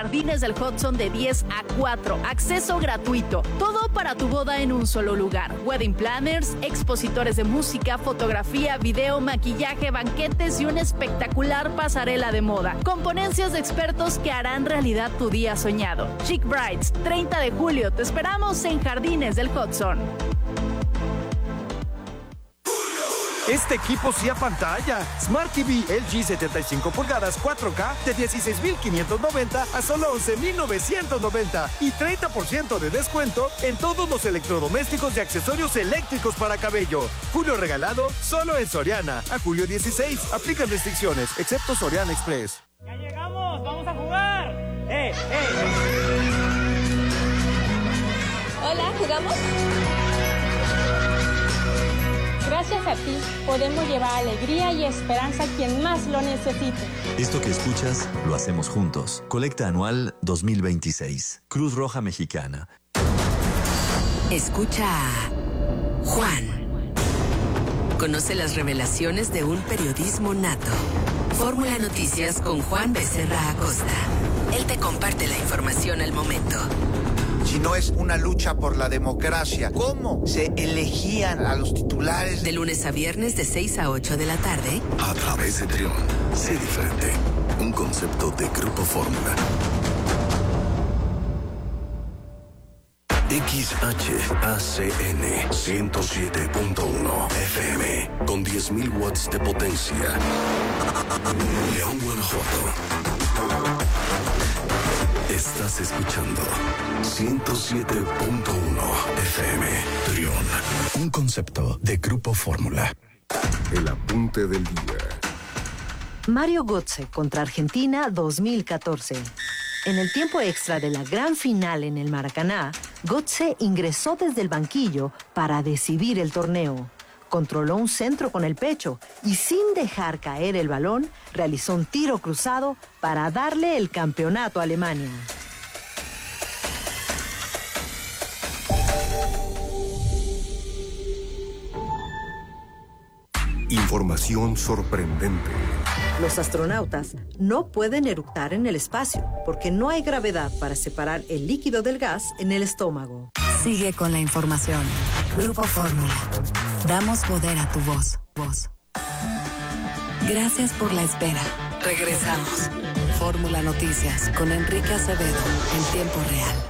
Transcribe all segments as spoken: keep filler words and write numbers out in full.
Jardines del Hudson de diez a cuatro. Acceso gratuito. Todo para tu boda en un solo lugar. Wedding planners, expositores de música, fotografía, video, maquillaje, banquetes y una espectacular pasarela de moda. Con ponencias de expertos que harán realidad tu día soñado. Chic Brides, treinta de julio. Te esperamos en Jardines del Hudson. Este equipo sí apantalla. Smart T V L G setenta y cinco pulgadas cuatro K de dieciséis mil quinientos noventa a solo once mil novecientos noventa y treinta por ciento de descuento en todos los electrodomésticos y accesorios eléctricos para cabello. Julio regalado solo en Soriana. A julio dieciséis. Aplican restricciones, excepto Soriana Express. ¡Ya llegamos! ¡Vamos a jugar! ¡Eh, eh! Hola, ¿jugamos? Gracias a ti, podemos llevar alegría y esperanza a quien más lo necesite. Esto que escuchas, lo hacemos juntos. Colecta anual dos mil veintiséis. Cruz Roja Mexicana. Escucha a Juan. Conoce las revelaciones de un periodismo nato. Fórmula Noticias con Juan Becerra Acosta. Él te comparte la información al momento. Si no es una lucha por la democracia, ¿cómo se elegían a los titulares? De lunes a viernes de seis a ocho de la tarde. A través de Trión. Sé diferente. Un concepto de Grupo Fórmula. X H A C N ciento siete punto uno F M con diez mil watts de potencia. León, Guanajuato. Estás escuchando ciento siete punto uno F M Trión. Un concepto de Grupo Fórmula. El apunte del día. Mario Götze contra Argentina dos mil catorce. En el tiempo extra de la gran final en el Maracaná, Götze ingresó desde el banquillo para decidir el torneo. Controló un centro con el pecho y sin dejar caer el balón, realizó un tiro cruzado para darle el campeonato a Alemania. Información sorprendente. Los astronautas no pueden eructar en el espacio porque no hay gravedad para separar el líquido del gas en el estómago. Sigue con la información. Grupo Fórmula. Damos poder a tu voz. Voz. Gracias por la espera. Regresamos. Fórmula Noticias con Enrique Acevedo en tiempo real.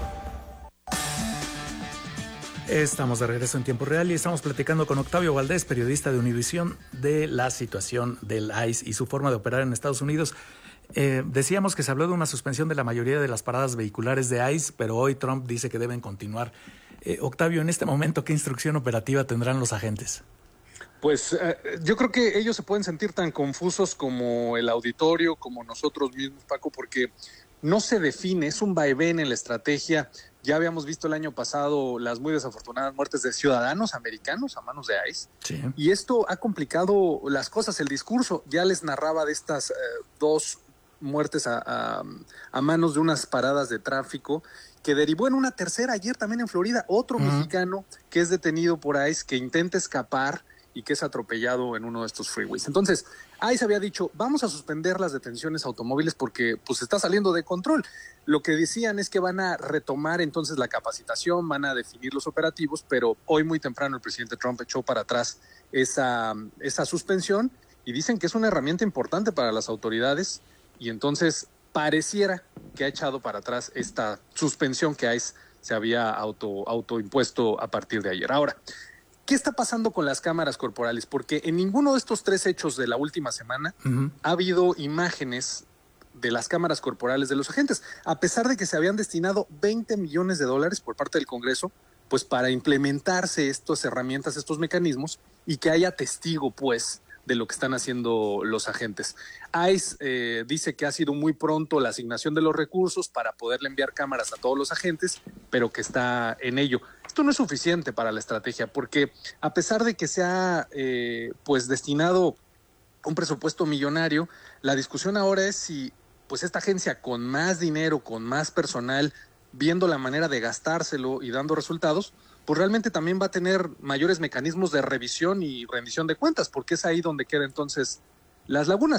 Estamos de regreso en tiempo real y estamos platicando con Octavio Valdés, periodista de Univisión, de la situación del I C E y su forma de operar en Estados Unidos. Eh, decíamos que se habló de una suspensión de la mayoría de las paradas vehiculares de I C E, pero hoy Trump dice que deben continuar. Eh, Octavio, en este momento, ¿qué instrucción operativa tendrán los agentes? Pues eh, yo creo que ellos se pueden sentir tan confusos como el auditorio, como nosotros mismos, Paco, porque no se define, es un vaivén en la estrategia. Ya habíamos visto el año pasado las muy desafortunadas muertes de ciudadanos americanos a manos de I C E. Sí. Y esto ha complicado las cosas, el discurso. Ya les narraba de estas eh, dos muertes a, a, a manos de unas paradas de tráfico, que derivó en una tercera ayer también en Florida. Otro uh-huh. mexicano que es detenido por I C E, que intenta escapar y que es atropellado en uno de estos freeways. Entonces, I C E había dicho, vamos a suspender las detenciones automóviles porque pues está saliendo de control. Lo que decían es que van a retomar entonces la capacitación, van a definir los operativos, pero hoy muy temprano el presidente Trump echó para atrás esa, esa suspensión y dicen que es una herramienta importante para las autoridades y entonces pareciera que ha echado para atrás esta suspensión que I C E se había auto, autoimpuesto a partir de ayer. Ahora, ¿qué está pasando con las cámaras corporales? Porque en ninguno de estos tres hechos de la última semana uh-huh. ha habido imágenes de las cámaras corporales de los agentes, a pesar de que se habían destinado veinte millones de dólares por parte del Congreso, pues para implementarse estas herramientas, estos mecanismos, y que haya testigo, pues, de lo que están haciendo los agentes. I C E eh, dice que ha sido muy pronto la asignación de los recursos para poderle enviar cámaras a todos los agentes, pero que está en ello. Esto no es suficiente para la estrategia, porque a pesar de que se ha eh, pues destinado un presupuesto millonario, la discusión ahora es si pues esta agencia con más dinero, con más personal, viendo la manera de gastárselo y dando resultados, pues realmente también va a tener mayores mecanismos de revisión y rendición de cuentas, porque es ahí donde quedan entonces las lagunas.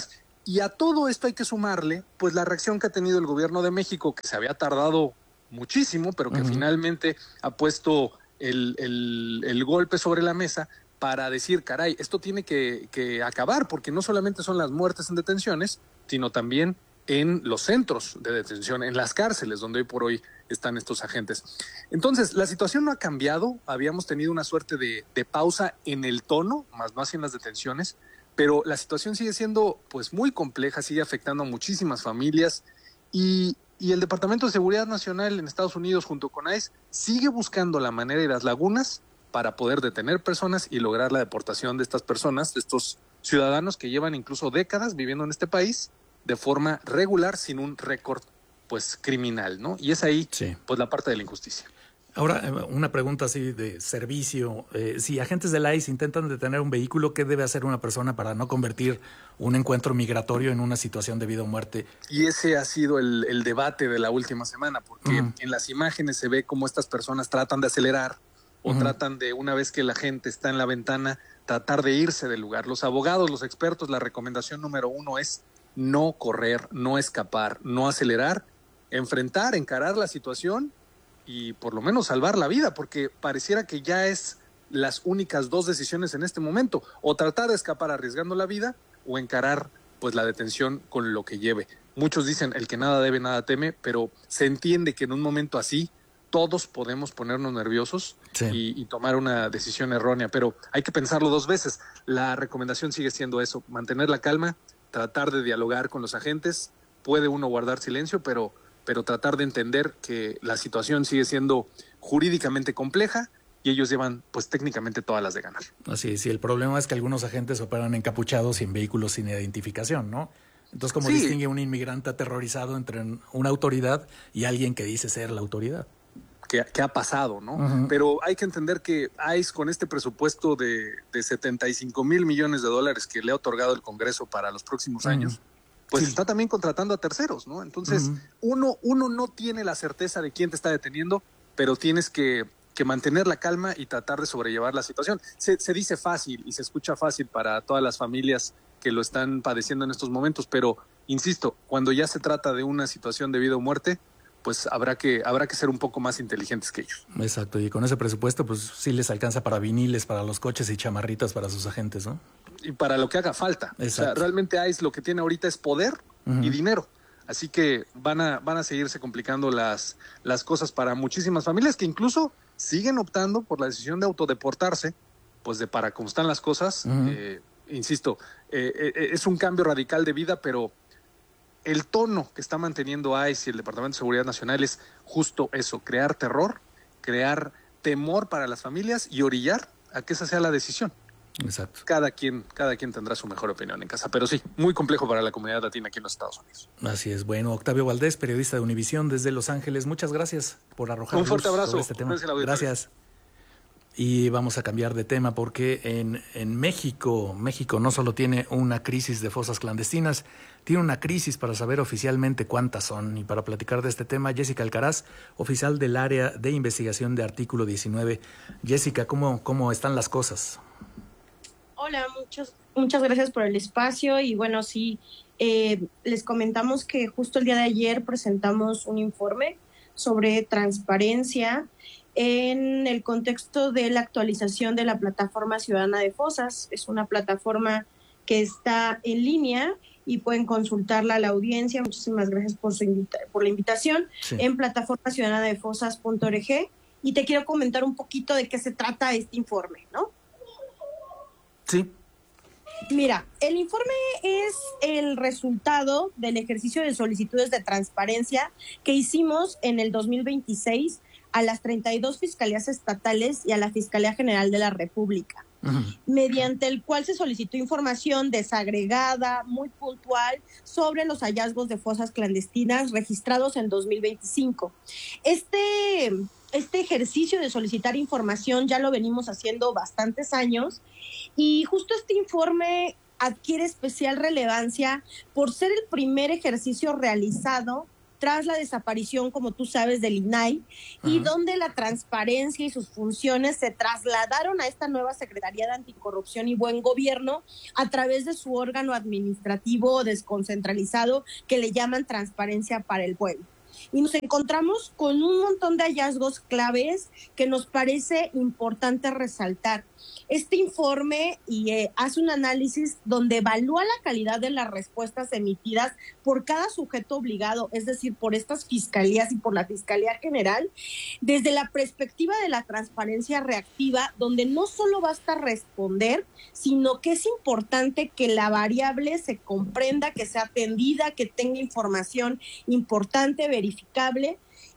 Y a todo esto hay que sumarle, pues, la reacción que ha tenido el gobierno de México, que se había tardado muchísimo, pero que uh-huh. finalmente ha puesto el, el, el golpe sobre la mesa para decir, caray, esto tiene que, que acabar, porque no solamente son las muertes en detenciones, sino también en los centros de detención, en las cárceles, donde hoy por hoy están estos agentes. Entonces, la situación no ha cambiado, habíamos tenido una suerte de, de pausa en el tono, más más en las detenciones, pero la situación sigue siendo pues muy compleja, sigue afectando a muchísimas familias y, y el Departamento de Seguridad Nacional en Estados Unidos junto con I C E sigue buscando la manera y las lagunas para poder detener personas y lograr la deportación de estas personas, de estos ciudadanos que llevan incluso décadas viviendo en este país de forma regular sin un récord pues criminal, ¿no? Y es ahí sí. pues la parte de la injusticia. Ahora, una pregunta así de servicio. Eh, si agentes del I C E intentan detener un vehículo, ¿qué debe hacer una persona para no convertir un encuentro migratorio en una situación de vida o muerte? Y ese ha sido el, el debate de la última semana, porque uh-huh. en las imágenes se ve cómo estas personas tratan de acelerar o uh-huh. tratan de, una vez que la gente está en la ventana, tratar de irse del lugar. Los abogados, los expertos, la recomendación número uno es no correr, no escapar, no acelerar, enfrentar, encarar la situación y por lo menos salvar la vida, porque pareciera que ya es las únicas dos decisiones en este momento, o tratar de escapar arriesgando la vida o encarar pues la detención con lo que lleve. Muchos dicen el que nada debe nada teme, pero se entiende que en un momento así todos podemos ponernos nerviosos sí. y, y tomar una decisión errónea, pero hay que pensarlo dos veces. La recomendación sigue siendo eso, mantener la calma, tratar de dialogar con los agentes, puede uno guardar silencio, pero pero tratar de entender que la situación sigue siendo jurídicamente compleja y ellos llevan, pues técnicamente todas las de ganar. Así es, y el problema es que algunos agentes operan encapuchados y en vehículos sin identificación, ¿no? Entonces, ¿cómo sí. distingue un inmigrante aterrorizado entre una autoridad y alguien que dice ser la autoridad? Que, que ha pasado, ¿no? Uh-huh. Pero hay que entender que I C E con este presupuesto de, de setenta y cinco mil millones de dólares que le ha otorgado el Congreso para los próximos uh-huh. años, pues sí. está también contratando a terceros, ¿no? Entonces, uh-huh. uno, uno no tiene la certeza de quién te está deteniendo, pero tienes que, que mantener la calma y tratar de sobrellevar la situación. Se, se dice fácil y se escucha fácil para todas las familias que lo están padeciendo en estos momentos, pero, insisto, cuando ya se trata de una situación de vida o muerte, pues habrá que, habrá que ser un poco más inteligentes que ellos. Exacto, y con ese presupuesto, pues sí les alcanza para viniles, para los coches y chamarritas para sus agentes, ¿no? Y para lo que haga falta. Exacto. O sea, realmente I C E lo que tiene ahorita es poder uh-huh. y dinero. Así que van a, van a seguirse complicando las, las cosas para muchísimas familias que incluso siguen optando por la decisión de autodeportarse, pues de para cómo están las cosas. Uh-huh. Eh, insisto, eh, eh, es un cambio radical de vida, pero el tono que está manteniendo I C E y el Departamento de Seguridad Nacional es justo eso, crear terror, crear temor para las familias y orillar a que esa sea la decisión. Exacto. Cada quien, cada quien tendrá su mejor opinión en casa, pero sí, muy complejo para la comunidad latina aquí en los Estados Unidos. Así es. Bueno, Octavio Valdés, periodista de Univisión desde Los Ángeles, muchas gracias por arrojar un fuerte luz abrazo sobre este tema. Gracias. Y vamos a cambiar de tema porque en, en México, México no solo tiene una crisis de fosas clandestinas, tiene una crisis para saber oficialmente cuántas son. Y para platicar de este tema, Jessica Alcaraz, oficial del área de investigación de Artículo diecinueve. Jessica, ¿cómo, cómo están las cosas? Hola, muchos, muchas gracias por el espacio. Y bueno, sí, eh, les comentamos que justo el día de ayer presentamos un informe sobre transparencia en el contexto de la actualización de la plataforma ciudadana de fosas. Es una plataforma que está en línea y pueden consultarla a la audiencia. Muchísimas gracias por, su invita- por la invitación sí. en plataforma ciudadana de fosas punto org. Y te quiero comentar un poquito de qué se trata este informe, ¿no? Sí. Mira, el informe es el resultado del ejercicio de solicitudes de transparencia que hicimos en el dos mil veintiséis a las treinta y dos fiscalías estatales y a la Fiscalía General de la República, uh-huh. mediante el cual se solicitó información desagregada, muy puntual, sobre los hallazgos de fosas clandestinas registrados en dos mil veinticinco. Este, este ejercicio de solicitar información ya lo venimos haciendo bastantes años y justo este informe adquiere especial relevancia por ser el primer ejercicio realizado tras la desaparición, como tú sabes, del I N A I, uh-huh. y donde la transparencia y sus funciones se trasladaron a esta nueva Secretaría de Anticorrupción y Buen Gobierno a través de su órgano administrativo desconcentralizado que le llaman Transparencia para el Pueblo. Y nos encontramos con un montón de hallazgos claves que nos parece importante resaltar. Este informe y, eh, hace un análisis donde evalúa la calidad de las respuestas emitidas por cada sujeto obligado, es decir, por estas fiscalías y por la Fiscalía General, desde la perspectiva de la transparencia reactiva, donde no solo basta responder, sino que es importante que la variable se comprenda, que sea atendida, que tenga información importante, verificable.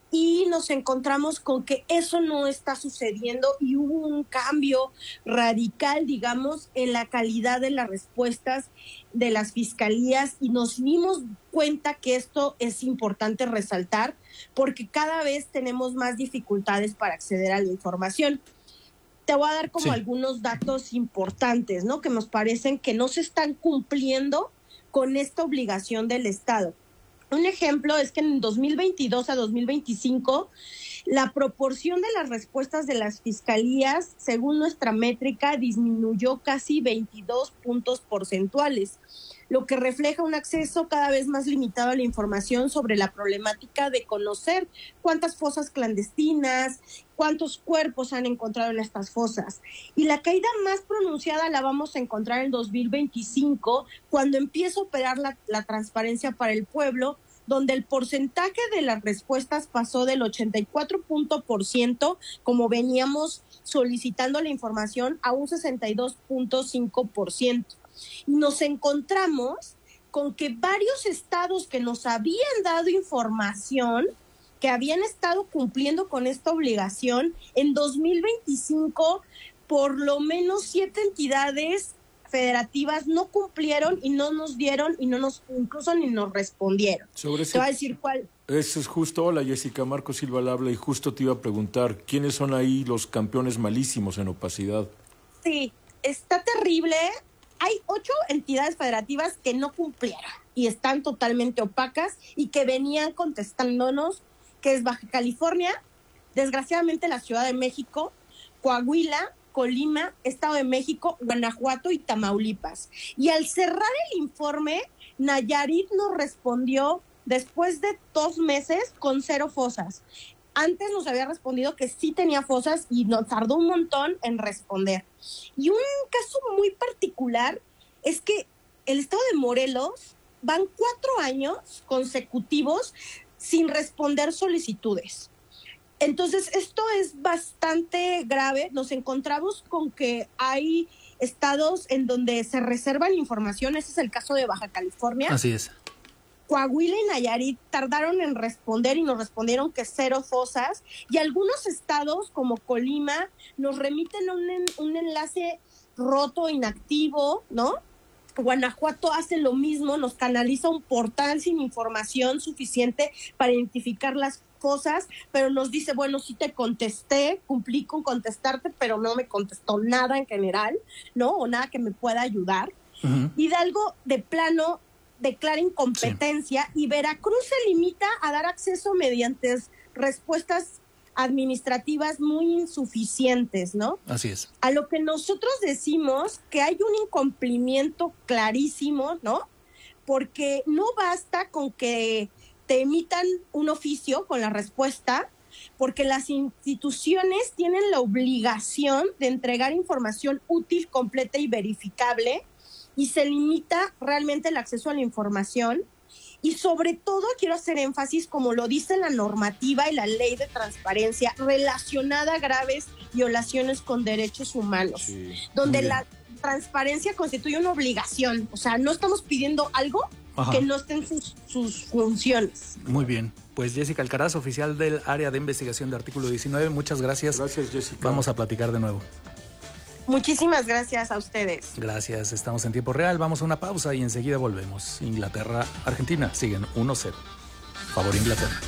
Y nos encontramos con que eso no está sucediendo y hubo un cambio radical, digamos, en la calidad de las respuestas de las fiscalías y nos dimos cuenta que esto es importante resaltar porque cada vez tenemos más dificultades para acceder a la información. Te voy a dar como sí. algunos datos importantes, ¿no? Que nos parecen que no se están cumpliendo con esta obligación del Estado. Un ejemplo es que en dos mil veintidós a dos mil veinticinco, la proporción de las respuestas de las fiscalías, según nuestra métrica, disminuyó casi veintidós puntos porcentuales, lo que refleja un acceso cada vez más limitado a la información sobre la problemática de conocer cuántas fosas clandestinas, cuántos cuerpos han encontrado en estas fosas. Y la caída más pronunciada la vamos a encontrar en dos mil veinticinco, cuando empieza a operar la, la transparencia para el pueblo, donde el porcentaje de las respuestas pasó del ochenta y cuatro por ciento, como veníamos solicitando la información, a un sesenta y dos punto cinco por ciento. Y nos encontramos con que varios estados que nos habían dado información, que habían estado cumpliendo con esta obligación, en dos mil veinticinco por lo menos siete entidades federativas no cumplieron y no nos dieron y no nos, incluso ni nos respondieron. Sobre ese, te voy a decir cuál. Eso es justo. Hola, Jessica, Marco Silva al habla y justo te iba a preguntar, ¿quiénes son ahí los campeones malísimos en opacidad? Sí, está terrible. Hay ocho entidades federativas que no cumplieron y están totalmente opacas y que venían contestándonos, que es Baja California, desgraciadamente la Ciudad de México, Coahuila, Colima, Estado de México, Guanajuato y Tamaulipas. Y al cerrar el informe, Nayarit nos respondió después de dos meses con cero fosas. Antes nos había respondido que sí tenía fosas y nos tardó un montón en responder. Y un caso muy particular es que el estado de Morelos van cuatro años consecutivos sin responder solicitudes. Entonces, esto es bastante grave. Nos encontramos con que hay estados en donde se reservan información. Ese es el caso de Baja California. Así es. Coahuila y Nayarit tardaron en responder y nos respondieron que cero fosas. Y algunos estados, como Colima, nos remiten un, un enlace roto, inactivo, ¿no? Guanajuato hace lo mismo, nos canaliza un portal sin información suficiente para identificar las fosas, pero nos dice, bueno, sí te contesté, cumplí con contestarte, pero no me contestó nada en general, ¿no? O nada que me pueda ayudar. Uh-huh. Hidalgo, de plano, declara incompetencia, sí. Y Veracruz se limita a dar acceso mediante respuestas administrativas muy insuficientes, ¿no? Así es. A lo que nosotros decimos que hay un incumplimiento clarísimo, ¿no? Porque no basta con que te emitan un oficio con la respuesta, porque las instituciones tienen la obligación de entregar información útil, completa y verificable, y se limita realmente el acceso a la información. Y sobre todo quiero hacer énfasis, como lo dice la normativa y la ley de transparencia, relacionada a graves violaciones con derechos humanos, sí, donde la transparencia constituye una obligación. O sea, no estamos pidiendo algo Ajá. que no esté en sus, sus funciones. Muy bien. Pues Jessica Alcaraz, oficial del área de investigación de Artículo diecinueve, muchas gracias. Gracias, Jessica. Vamos a platicar de nuevo. Muchísimas gracias a ustedes. Gracias, estamos en tiempo real, vamos a una pausa y enseguida volvemos. Inglaterra, Argentina, siguen uno cero. Favor Inglaterra.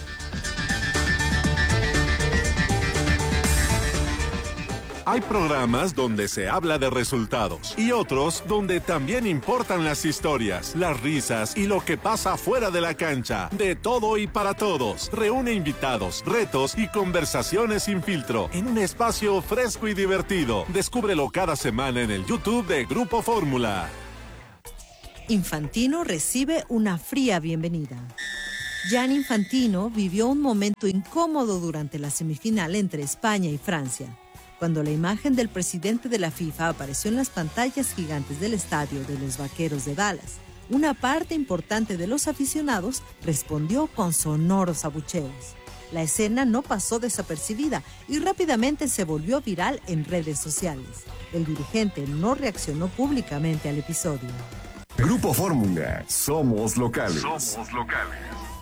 Hay programas donde se habla de resultados y otros donde también importan las historias, las risas y lo que pasa fuera de la cancha. De todo y para todos. Reúne invitados, retos y conversaciones sin filtro en un espacio fresco y divertido. Descúbrelo cada semana en el YouTube de Grupo Fórmula. Infantino recibe una fría bienvenida. Gianni Infantino vivió un momento incómodo durante la semifinal entre España y Francia, cuando la imagen del presidente de la FIFA apareció en las pantallas gigantes del estadio de los Vaqueros de Dallas. Una parte importante de los aficionados respondió con sonoros abucheos. La escena no pasó desapercibida y rápidamente se volvió viral en redes sociales. El dirigente no reaccionó públicamente al episodio. Grupo Fórmula, somos locales. Somos locales.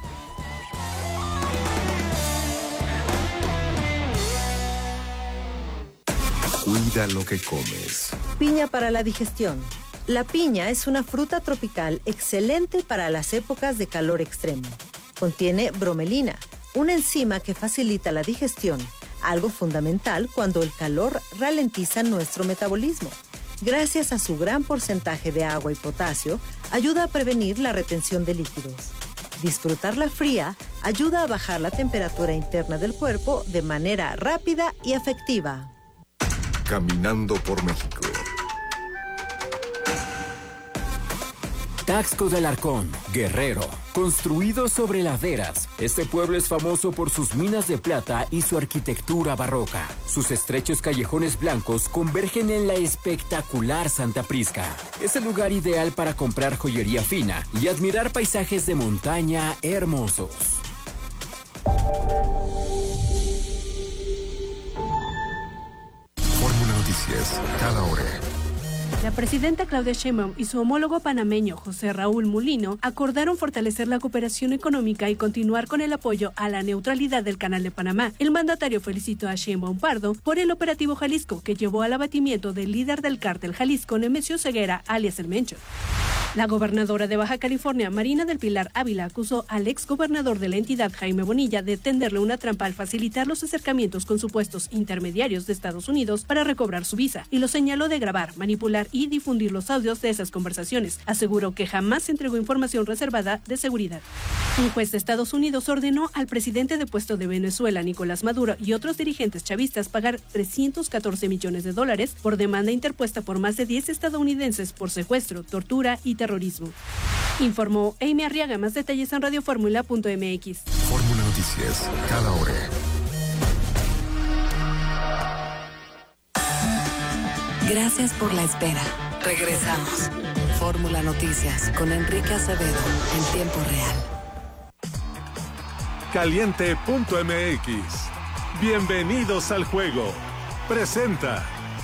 Cuida lo que comes. Piña para la digestión. La piña es una fruta tropical excelente para las épocas de calor extremo. Contiene bromelina, una enzima que facilita la digestión, algo fundamental cuando el calor ralentiza nuestro metabolismo. Gracias a su gran porcentaje de agua y potasio, ayuda a prevenir la retención de líquidos. Disfrutarla fría ayuda a bajar la temperatura interna del cuerpo de manera rápida y efectiva. Caminando por México. Taxco de Alarcón, Guerrero. Construido sobre laderas, este pueblo es famoso por sus minas de plata y su arquitectura barroca. Sus estrechos callejones blancos convergen en la espectacular Santa Prisca. Es el lugar ideal para comprar joyería fina y admirar paisajes de montaña hermosos. Fórmula Noticias, cada hora. La presidenta Claudia Sheinbaum y su homólogo panameño José Raúl Mulino acordaron fortalecer la cooperación económica y continuar con el apoyo a la neutralidad del Canal de Panamá. El mandatario felicitó a Sheinbaum Pardo por el operativo Jalisco que llevó al abatimiento del líder del cártel Jalisco, Nemesio Ceguera, alias El Mencho. La gobernadora de Baja California, Marina del Pilar Ávila, acusó al exgobernador de la entidad, Jaime Bonilla, de tenderle una trampa al facilitar los acercamientos con supuestos intermediarios de Estados Unidos para recobrar su visa, y lo señaló de grabar, manipular y difundir los audios de esas conversaciones. Aseguró que jamás se entregó información reservada de seguridad. Un juez de Estados Unidos ordenó al presidente depuesto de Venezuela, Nicolás Maduro, y otros dirigentes chavistas pagar trescientos catorce millones de dólares por demanda interpuesta por más de diez estadounidenses por secuestro, tortura y terrorismo. Informó Amy Arriaga. Más detalles en radioformula punto m x. Fórmula Noticias, cada hora. Gracias por la espera. Regresamos. Fórmula Noticias con Enrique Acevedo en tiempo real. Caliente punto m x. Bienvenidos al juego. Presenta.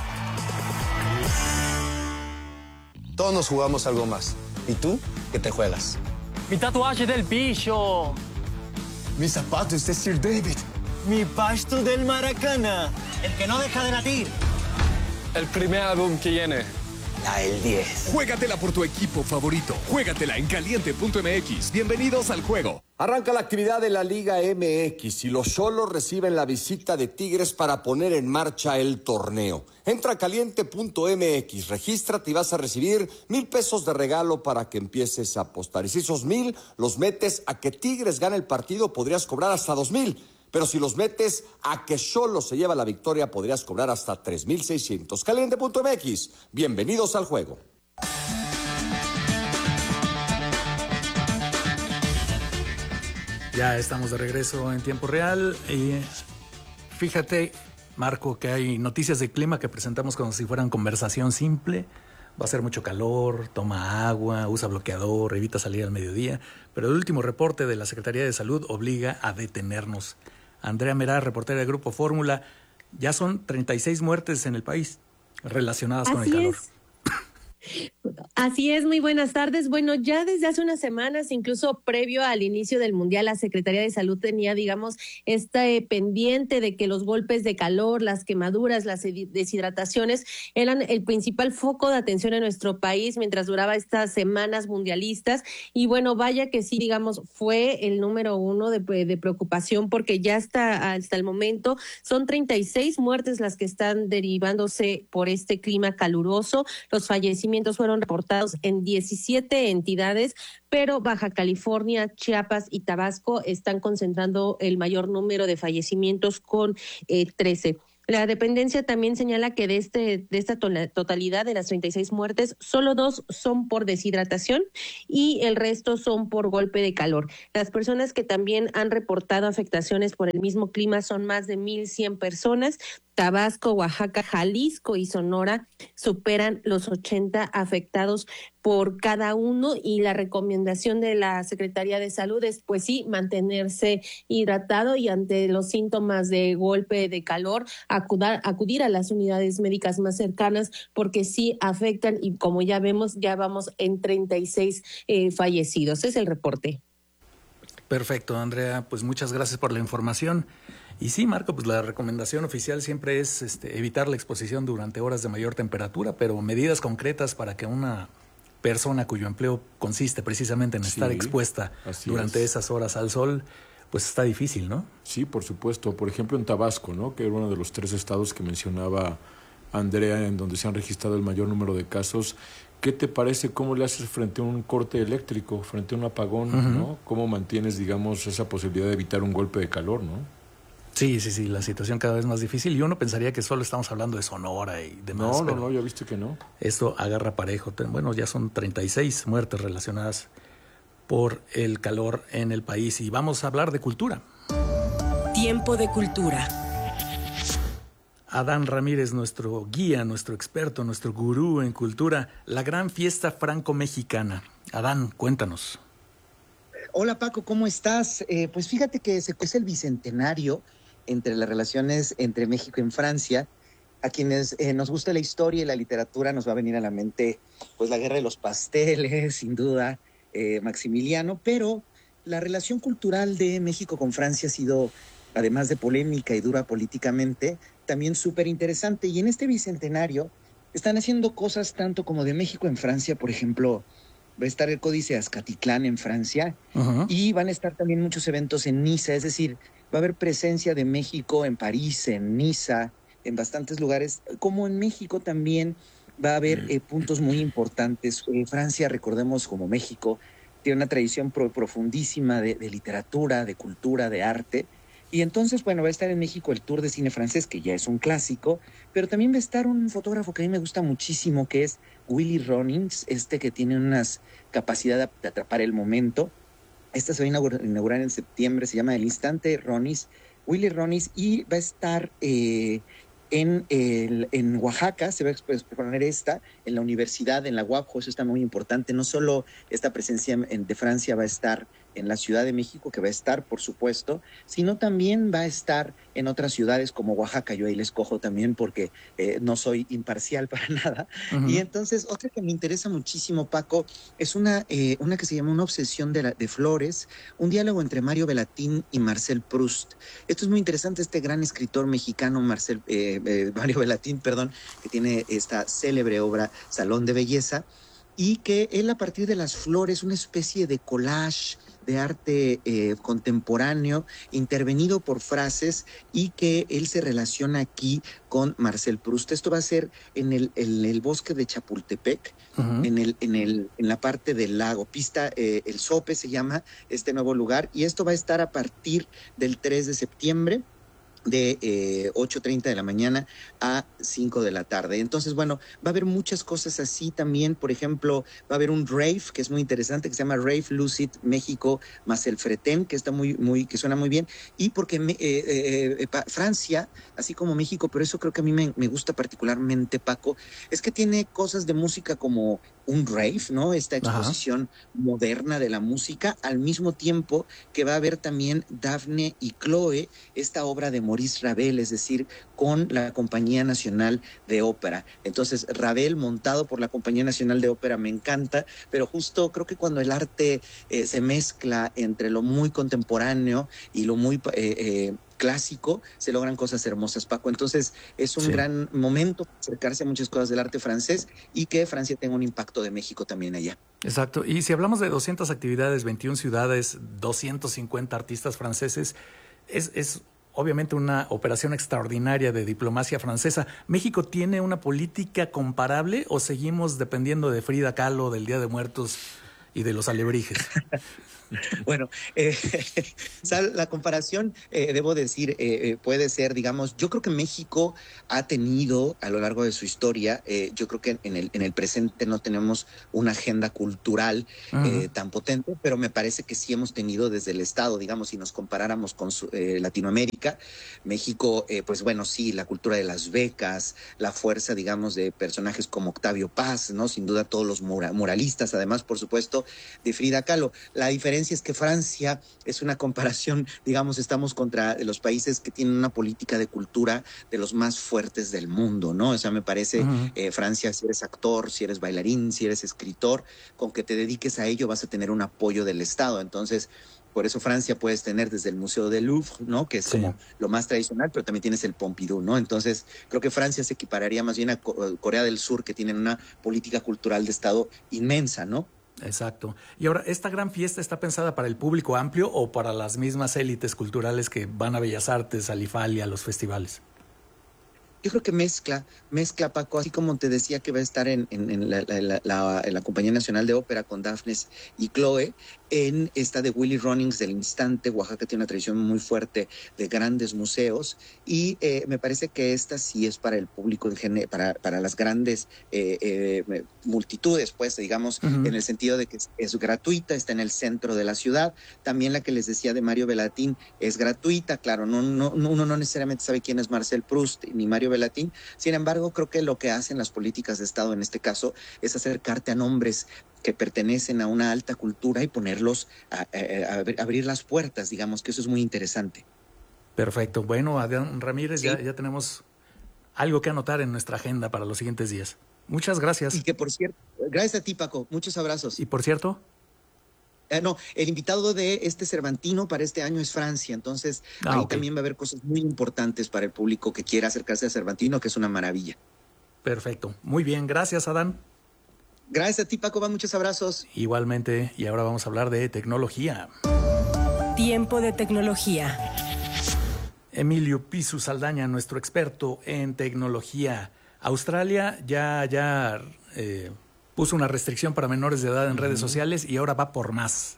Todos nos jugamos algo más. ¿Y tú? ¿Qué te juegas? Mi tatuaje del bicho. Mis zapatos de Sir David. Mi pasto del Maracaná. El que no deja de latir. El primer álbum que viene. La el diez. Juégatela por tu equipo favorito. Juégatela en caliente punto m x. Bienvenidos al juego. Arranca la actividad de la Liga M X y los Xolos reciben la visita de Tigres para poner en marcha el torneo. Entra a caliente punto m x, regístrate y vas a recibir mil pesos de regalo para que empieces a apostar. Y si esos mil los metes a que Tigres gane el partido, podrías cobrar hasta dos mil. Pero si los metes a que Xolos se lleva la victoria, podrías cobrar hasta tres mil seiscientos. caliente punto m x. Bienvenidos al juego. Ya estamos de regreso en tiempo real y fíjate, Marco, que hay noticias de clima que presentamos como si fueran conversación simple. Va a ser mucho calor, toma agua, usa bloqueador, evita salir al mediodía, pero el último reporte de la Secretaría de Salud obliga a detenernos. Andrea Merá, reportera del Grupo Fórmula, ya son treinta y seis muertes en el país relacionadas Así con el calor. Es. Así es, muy buenas tardes. Bueno, ya desde hace unas semanas, incluso previo al inicio del Mundial, la Secretaría de Salud tenía, digamos, este pendiente de que los golpes de calor, las quemaduras, las deshidrataciones eran el principal foco de atención en nuestro país mientras duraba estas semanas mundialistas. Y bueno, vaya que sí, digamos, fue el número uno de, de preocupación, porque ya hasta, hasta el momento son treinta y seis muertes las que están derivándose por este clima caluroso. Los fallecimientos fueron reportados en diecisiete entidades, pero Baja California, Chiapas y Tabasco están concentrando el mayor número de fallecimientos con eh, trece. La dependencia también señala que de este de esta totalidad de las treinta y seis muertes, solo dos son por deshidratación y el resto son por golpe de calor. Las personas que también han reportado afectaciones por el mismo clima son más de mil cien personas. Tabasco, Oaxaca, Jalisco y Sonora superan los ochenta afectados por cada uno, y la recomendación de la Secretaría de Salud es, pues sí, mantenerse hidratado y ante los síntomas de golpe de calor, acudar, acudir a las unidades médicas más cercanas, porque sí afectan, y como ya vemos, ya vamos en treinta y seis eh, fallecidos. Es el reporte. Perfecto, Andrea, pues muchas gracias por la información. Y sí, Marco, pues la recomendación oficial siempre es este, evitar la exposición durante horas de mayor temperatura, pero medidas concretas para que una persona cuyo empleo consiste precisamente en estar sí, expuesta durante es. esas horas al sol, pues está difícil, ¿no? Sí, por supuesto. Por ejemplo, en Tabasco, ¿no?, que era uno de los tres estados que mencionaba Andrea, en donde se han registrado el mayor número de casos. ¿Qué te parece? ¿Cómo le haces frente a un corte eléctrico, frente a un apagón, uh-huh. ¿no? ¿Cómo mantienes, digamos, esa posibilidad de evitar un golpe de calor, no? Sí, sí, sí, la situación cada vez más difícil, y uno pensaría que solo estamos hablando de Sonora y demás. No, no, no, ya viste que no. Esto agarra parejo. Bueno, ya son treinta y seis muertes relacionadas por el calor en el país, y vamos a hablar de cultura. Tiempo de cultura. Adán Ramírez, nuestro guía, nuestro experto, nuestro gurú en cultura, la gran fiesta franco-mexicana. Adán, cuéntanos. Hola Paco, ¿cómo estás? Eh, pues fíjate que es el bicentenario entre las relaciones entre México y Francia. A quienes eh, nos gusta la historia y la literatura nos va a venir a la mente pues la guerra de los pasteles, sin duda, eh, Maximiliano, pero la relación cultural de México con Francia ha sido, además de polémica y dura políticamente, también súper interesante. Y en este bicentenario están haciendo cosas tanto como de México en Francia, por ejemplo, va a estar el Códice Azcatitlán en Francia, uh-huh. y van a estar también muchos eventos en Niza, es decir, va a haber presencia de México en París, en Niza, en bastantes lugares, como en México también va a haber eh, puntos muy importantes. Eh, Francia, recordemos, como México, tiene una tradición pro- profundísima de, de literatura, de cultura, de arte. Y entonces, bueno, va a estar en México el Tour de Cine Francés, que ya es un clásico, pero también va a estar un fotógrafo que a mí me gusta muchísimo, que es Willy Ronins, este que tiene una capacidad de atrapar el momento. Esta se va a inaugurar, inaugurar en septiembre, se llama El Instante Ronis, Willy Ronis, y va a estar eh, en, el, en Oaxaca, se va a exponer esta, en la universidad, en la U A P J, eso está muy importante. No solo esta presencia en, de Francia va a estar en la Ciudad de México, que va a estar, por supuesto, sino también va a estar en otras ciudades como Oaxaca. Yo ahí les cojo también porque eh, no soy imparcial para nada. Uh-huh. Y entonces, otra que me interesa muchísimo, Paco, es una, eh, una que se llama Una obsesión de, la, de flores, un diálogo entre Mario Bellatín y Marcel Proust. Esto es muy interesante, este gran escritor mexicano, Marcel, eh, eh, Mario Bellatín, perdón, que tiene esta célebre obra Salón de Belleza, y que él, a partir de las flores, una especie de collage de arte eh, contemporáneo, intervenido por frases, y que él se relaciona aquí con Marcel Proust. Esto va a ser en el, en el bosque de Chapultepec, uh-huh. en, el, en, el, en la parte del lago, pista eh, El Sope se llama este nuevo lugar, y esto va a estar a partir del tres de septiembre, de eh, ocho treinta de la mañana a cinco de la tarde. Entonces, bueno, va a haber muchas cosas así también. Por ejemplo, va a haber un rave que es muy interesante, que se llama Rave Lucid México más el Fretén, que está muy, muy, que suena muy bien. Y porque me, eh, eh, Francia, así como México, pero eso creo que a mí me, me gusta particularmente, Paco, es que tiene cosas de música como un rave, ¿no? Esta exposición Ajá. moderna de la música, al mismo tiempo que va a haber también Dafne y Chloe, esta obra de Maurice Ravel, es decir, con la Compañía Nacional de Ópera. Entonces, Ravel montado por la Compañía Nacional de Ópera me encanta, pero justo creo que cuando el arte eh, se mezcla entre lo muy contemporáneo y lo muy eh, eh, clásico, se logran cosas hermosas, Paco. Entonces, es un sí. gran momento acercarse a muchas cosas del arte francés y que Francia tenga un impacto de México también allá. Exacto. Y si hablamos de doscientas actividades, veintiuna ciudades, doscientos cincuenta artistas franceses, es, es obviamente una operación extraordinaria de diplomacia francesa. ¿México tiene una política comparable o seguimos dependiendo de Frida Kahlo, del Día de Muertos y de los alebrijes? Bueno, eh, la comparación, eh, debo decir, eh, puede ser, digamos, yo creo que México ha tenido a lo largo de su historia, eh, yo creo que en el, en el presente no tenemos una agenda cultural uh-huh. eh, tan potente, pero me parece que sí hemos tenido desde el Estado, digamos, si nos comparáramos con su, eh, Latinoamérica, México, eh, pues bueno, sí, la cultura de las becas, la fuerza, digamos, de personajes como Octavio Paz, ¿no? Sin duda todos los mura, muralistas, además, por supuesto, de Frida Kahlo. La diferencia es que Francia es una comparación, digamos, estamos contra los países que tienen una política de cultura de los más fuertes del mundo, ¿no? O sea, me parece, uh-huh. eh, Francia, si eres actor, si eres bailarín, si eres escritor, con que te dediques a ello vas a tener un apoyo del Estado. Entonces, por eso Francia puedes tener desde el Museo del Louvre, ¿no? Que es sí. como lo más tradicional, pero también tienes el Pompidou, ¿no? Entonces, creo que Francia se equipararía más bien a Corea del Sur, que tienen una política cultural de Estado inmensa, ¿no? Exacto. Y ahora, ¿esta gran fiesta está pensada para el público amplio o para las mismas élites culturales que van a Bellas Artes, al I F A L y a los festivales? Yo creo que mezcla, mezcla, Paco, así como te decía que va a estar en, en, en, la, la, la, en la Compañía Nacional de Ópera con Daphnes y Chloe, en esta de Willy Ronings del Instante. Oaxaca tiene una tradición muy fuerte de grandes museos y eh, me parece que esta sí es para el público en general, para, para las grandes eh, eh, multitudes, pues, digamos, uh-huh. en el sentido de que es, es gratuita, está en el centro de la ciudad. También la que les decía de Mario Bellatín es gratuita, claro, no, no, uno no necesariamente sabe quién es Marcel Proust ni Mario Bellatín. Sin embargo, creo que lo que hacen las políticas de Estado en este caso es acercarte a nombres que pertenecen a una alta cultura y ponerlos a, a, a abrir las puertas, digamos que eso es muy interesante. Perfecto. Bueno, Adán Ramírez, sí. ya, ya tenemos algo que anotar en nuestra agenda para los siguientes días. Muchas gracias. Y que por cierto, gracias a ti, Paco, muchos abrazos. Y por cierto... Eh, no, el invitado de este Cervantino para este año es Francia, entonces ah, ahí okay. también va a haber cosas muy importantes para el público que quiera acercarse a Cervantino, que es una maravilla. Perfecto. Muy bien, gracias, Adán. Gracias a ti, Paco, va, muchos abrazos. Igualmente, y ahora vamos a hablar de tecnología. Tiempo de tecnología. Emilio Pisu Saldaña, nuestro experto en tecnología. Australia ya, ya eh, puso una restricción para menores de edad en uh-huh. redes sociales y ahora va por más.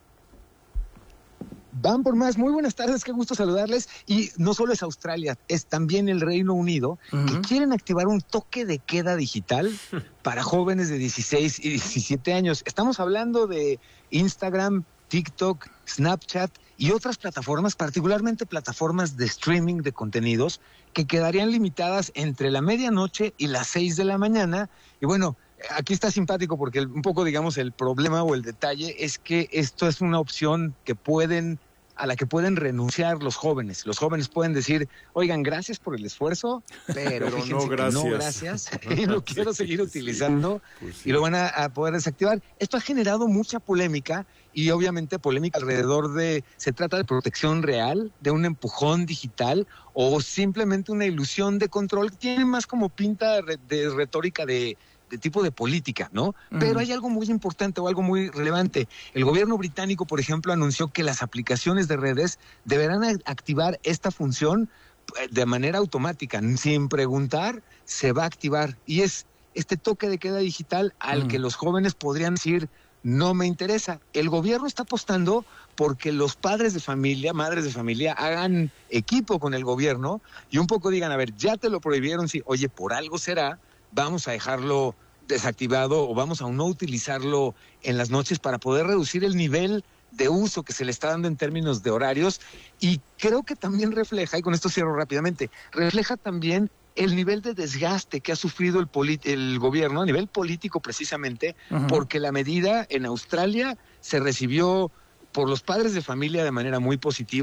Van por más. Muy buenas tardes, qué gusto saludarles. Y no solo es Australia, es también el Reino Unido, uh-huh. que quieren activar un toque de queda digital para jóvenes de dieciséis y diecisiete años. Estamos hablando de Instagram, TikTok, Snapchat y otras plataformas, particularmente plataformas de streaming de contenidos, que quedarían limitadas entre la medianoche y las seis de la mañana. Y bueno, aquí está simpático porque el, un poco, digamos, el problema o el detalle es que esto es una opción que pueden, a la que pueden renunciar los jóvenes. Los jóvenes pueden decir, oigan, gracias por el esfuerzo, pero, pero no gracias. No gracias, y lo quiero sí, seguir sí, utilizando pues sí. y lo van a, a poder desactivar. Esto ha generado mucha polémica y obviamente polémica alrededor de, se trata de protección real, de un empujón digital o simplemente una ilusión de control que tiene más como pinta de, de retórica de de tipo de política, ¿no? Uh-huh. Pero hay algo muy importante o algo muy relevante. El gobierno británico, por ejemplo, anunció que las aplicaciones de redes deberán activar esta función de manera automática. Sin preguntar, se va a activar. Y es este toque de queda digital al uh-huh. que los jóvenes podrían decir, no me interesa. El gobierno está apostando porque los padres de familia, madres de familia, hagan equipo con el gobierno y un poco digan, a ver, ya te lo prohibieron, sí, oye, por algo será, vamos a dejarlo desactivado o vamos a no utilizarlo en las noches para poder reducir el nivel de uso que se le está dando en términos de horarios. Y creo que también refleja, y con esto cierro rápidamente, refleja también el nivel de desgaste que ha sufrido el, polit- el gobierno a nivel político precisamente, uh-huh. porque la medida en Australia se recibió por los padres de familia de manera muy positiva,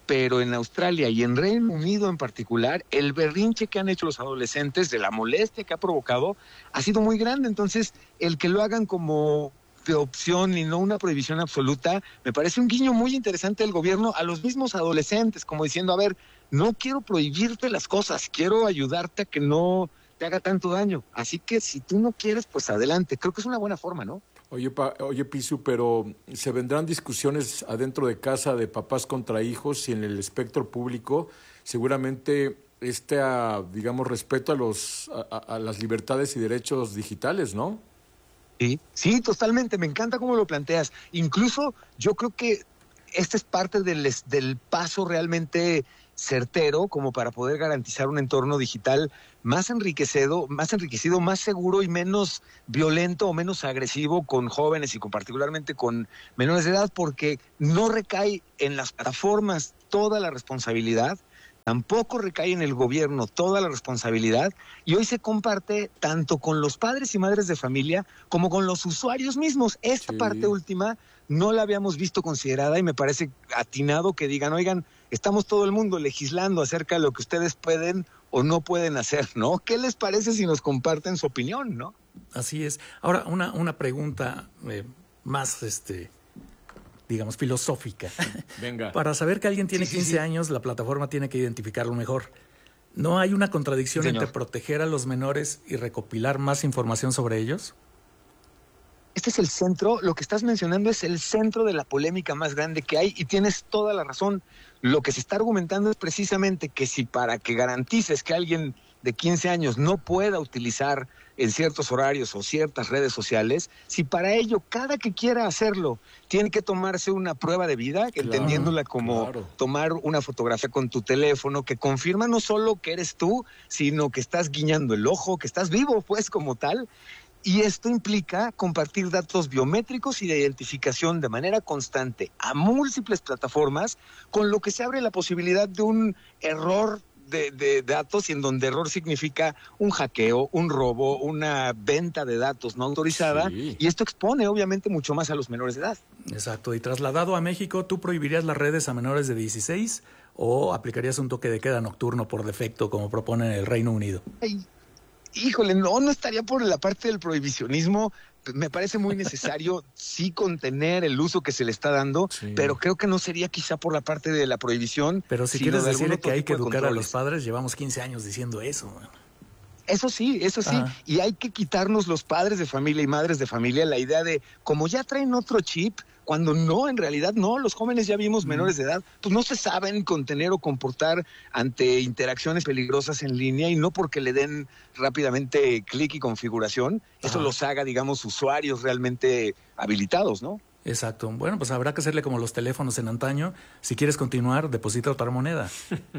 pero en Australia y en Reino Unido en particular, el berrinche que han hecho los adolescentes, de la molestia que ha provocado, ha sido muy grande. Entonces, el que lo hagan como de opción y no una prohibición absoluta, me parece un guiño muy interesante del gobierno a los mismos adolescentes, como diciendo, a ver, no quiero prohibirte las cosas, quiero ayudarte a que no te haga tanto daño. Así que si tú no quieres, pues adelante. Creo que es una buena forma, ¿no? Oye, pa, oye Pisu, pero ¿se vendrán discusiones adentro de casa de papás contra hijos y en el espectro público? Seguramente este, digamos, respeto a, los, a, a las libertades y derechos digitales, ¿no? Sí, sí, totalmente. Me encanta cómo lo planteas. Incluso yo creo que este es parte del, del paso realmente certero como para poder garantizar un entorno digital más enriquecido, más enriquecido, más seguro y menos violento o menos agresivo con jóvenes y con particularmente con menores de edad, porque no recae en las plataformas toda la responsabilidad, tampoco recae en el gobierno toda la responsabilidad, y hoy se comparte tanto con los padres y madres de familia como con los usuarios mismos. Esta sí. parte última no la habíamos visto considerada y me parece atinado que digan, oigan, estamos todo el mundo legislando acerca de lo que ustedes pueden o no pueden hacer, ¿no? ¿Qué les parece si nos comparten su opinión, no? Así es. Ahora, una, una pregunta eh, más, este, digamos, filosófica. Venga. Para saber que alguien tiene sí, quince sí, sí. años, la plataforma tiene que identificarlo mejor. ¿No hay una contradicción Señor. entre proteger a los menores y recopilar más información sobre ellos? Este es el centro, lo que estás mencionando es el centro de la polémica más grande que hay y tienes toda la razón. Lo que se está argumentando es precisamente que si para que garantices que alguien de quince años no pueda utilizar en ciertos horarios o ciertas redes sociales, si para ello cada que quiera hacerlo tiene que tomarse una prueba de vida, claro, entendiéndola como claro. tomar una fotografía con tu teléfono que confirma no solo que eres tú, sino que estás guiñando el ojo, que estás vivo pues como tal. Y esto implica compartir datos biométricos y de identificación de manera constante a múltiples plataformas, con lo que se abre la posibilidad de un error de, de datos, y en donde error significa un hackeo, un robo, una venta de datos no autorizada, sí. y esto expone obviamente mucho más a los menores de edad. Exacto, y trasladado a México, ¿tú prohibirías las redes a menores de dieciséis o aplicarías un toque de queda nocturno por defecto como propone el Reino Unido? Ay. Híjole, no, no estaría por la parte del prohibicionismo. Me parece muy necesario sí contener el uso que se le está dando, sí. pero creo que no sería quizá por la parte de la prohibición. Pero si quieres decir que hay que educar a los padres, llevamos quince años diciendo eso. Man. Eso sí, eso sí. Ah. Y hay que quitarnos los padres de familia y madres de familia la idea de, como ya traen otro chip, cuando no, en realidad no, los jóvenes ya vimos menores de edad, pues no se saben contener o comportar ante interacciones peligrosas en línea, y no porque le den rápidamente clic y configuración, eso Ajá. los haga, digamos, usuarios realmente habilitados, ¿no? Exacto. Bueno, pues habrá que hacerle como los teléfonos en antaño. Si quieres continuar, deposita otra moneda.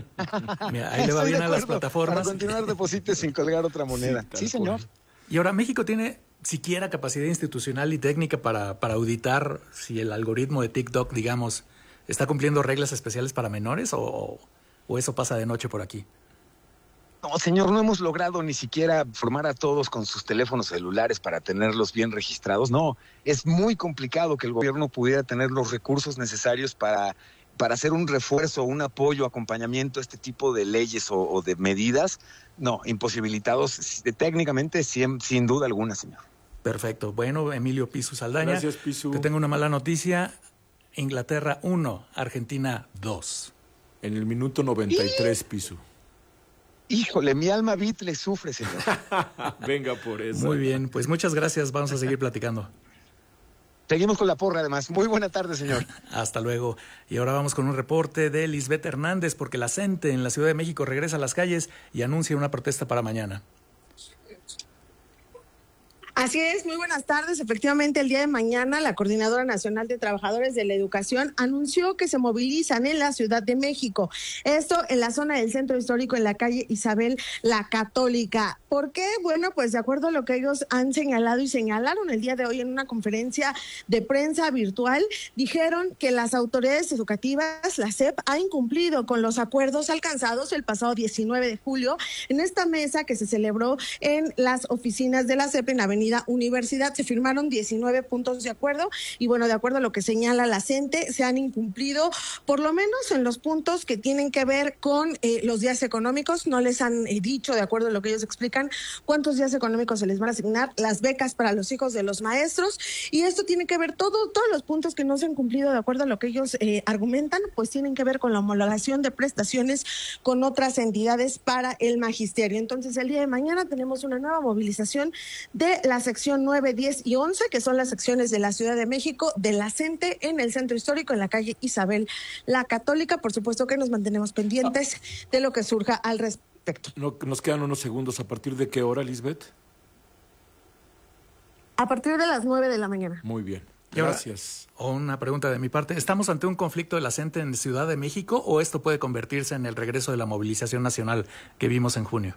Mira, ahí le va bien a las plataformas. Para continuar, deposite sin colgar otra moneda. Sí, sí señor. Y ahora, ¿México tiene siquiera capacidad institucional y técnica para, para auditar si el algoritmo de TikTok, digamos, está cumpliendo reglas especiales para menores o, o eso pasa de noche por aquí? No, señor, no hemos logrado ni siquiera formar a todos con sus teléfonos celulares para tenerlos bien registrados. No, es muy complicado que el gobierno pudiera tener los recursos necesarios para, para hacer un refuerzo, un apoyo, acompañamiento a este tipo de leyes o, o de medidas. No, imposibilitados técnicamente, sin, sin duda alguna, señor. Perfecto. Bueno, Emilio Pisu Saldaña. Gracias, Pisu. Te tengo una mala noticia. Inglaterra uno, Argentina dos. En el minuto noventa y tres, Pisu. Híjole, mi alma bit le sufre, señor. Venga por eso. Muy bien, pues muchas gracias. Vamos a seguir platicando. Seguimos con la porra, además. Muy buena tarde, señor. Hasta luego. Y ahora vamos con un reporte de Lisbeth Hernández, porque la CENTE en la Ciudad de México regresa a las calles y anuncia una protesta para mañana. Así es, muy buenas tardes. Efectivamente, el día de mañana la Coordinadora Nacional de Trabajadores de la Educación anunció que se movilizan en la Ciudad de México. Esto en la zona del Centro Histórico, en la calle Isabel la Católica. ¿Por qué? Bueno, pues de acuerdo a lo que ellos han señalado y señalaron el día de hoy en una conferencia de prensa virtual, dijeron que las autoridades educativas, la S E P, ha incumplido con los acuerdos alcanzados el pasado diecinueve de julio en esta mesa que se celebró en las oficinas de la S E P en Avenida Avenida Universidad. Se firmaron diecinueve puntos de acuerdo y bueno, de acuerdo a lo que señala la CENTE, se han incumplido por lo menos en los puntos que tienen que ver con eh, los días económicos. No les han eh, dicho, de acuerdo a lo que ellos explican, cuántos días económicos se les van a asignar, las becas para los hijos de los maestros, y esto tiene que ver, todo, todos los puntos que no se han cumplido de acuerdo a lo que ellos eh, argumentan, pues tienen que ver con la homologación de prestaciones con otras entidades para el magisterio. Entonces, el día de mañana tenemos una nueva movilización de la sección nueve, diez y once, que son las secciones de la Ciudad de México, de la CENTE, en el Centro Histórico, en la calle Isabel la Católica. Por supuesto que nos mantenemos pendientes de lo que surja al respecto. No, nos quedan unos segundos. ¿A partir de qué hora, Lisbeth? A partir de las nueve de la mañana. Muy bien. Gracias. O una pregunta de mi parte. ¿Estamos ante un conflicto de la CENTE en Ciudad de México o esto puede convertirse en el regreso de la movilización nacional que vimos en junio?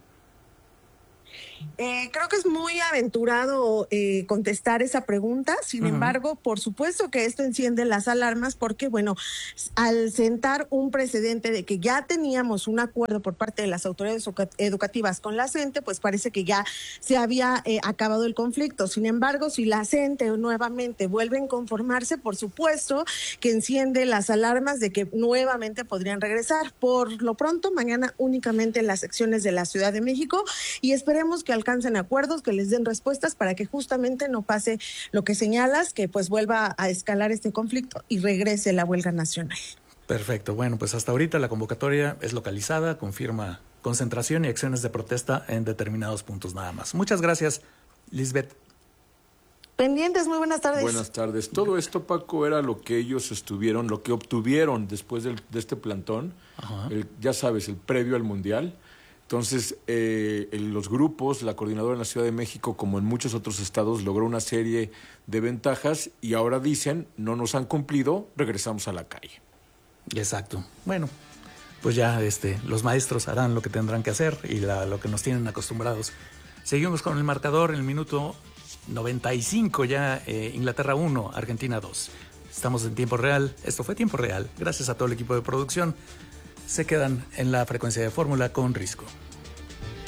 Eh, creo que es muy aventurado eh, contestar esa pregunta. Sin uh-huh. embargo, por supuesto que esto enciende las alarmas porque, bueno, al sentar un precedente de que ya teníamos un acuerdo por parte de las autoridades educativas con la CENTE, pues parece que ya se había eh, acabado el conflicto. Sin embargo, si la CENTE nuevamente vuelve a conformarse, por supuesto que enciende las alarmas de que nuevamente podrían regresar. Por lo pronto, mañana únicamente en las secciones de la Ciudad de México, y esperemos que alcancen acuerdos, que les den respuestas para que justamente no pase lo que señalas, que pues vuelva a escalar este conflicto y regrese la huelga nacional. Perfecto. Bueno, pues hasta ahorita la convocatoria es localizada, confirma concentración y acciones de protesta en determinados puntos nada más. Muchas gracias, Lisbeth. Pendientes, muy buenas tardes. Buenas tardes. Todo esto, Paco, era lo que ellos estuvieron, lo que obtuvieron después del, de este plantón, el, ya sabes, el previo al Mundial. Entonces, eh, en los grupos, la coordinadora en la Ciudad de México, como en muchos otros estados, logró una serie de ventajas y ahora dicen, no nos han cumplido, regresamos a la calle. Exacto. Bueno, pues ya este, los maestros harán lo que tendrán que hacer y la, lo que nos tienen acostumbrados. Seguimos con el marcador en el minuto noventa y cinco, ya eh, Inglaterra uno, Argentina dos. Estamos en tiempo real, esto fue tiempo real, gracias a todo el equipo de producción. Se quedan en la frecuencia de Fórmula con Risco.